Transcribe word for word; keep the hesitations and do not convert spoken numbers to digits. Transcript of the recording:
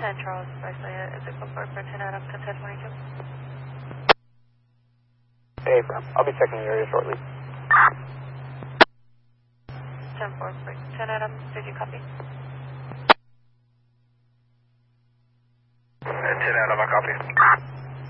ten Charles Bryce, is it before for ten Adam to ten twenty-two? Hey, Affirm. I'll be checking the area shortly. ten four for ten Adam, did you copy? ten Adam, I copy.